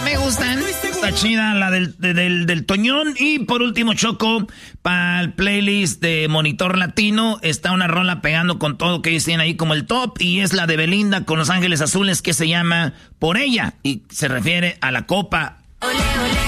Me gustan. Está chida la del Toñón. Y por último, Choco, para el playlist de Monitor Latino, está una rola pegando con todo que ellos tienen ahí como el top. Y es la de Belinda con Los Ángeles Azules, que se llama Por Ella. Y se refiere a la copa. Ole,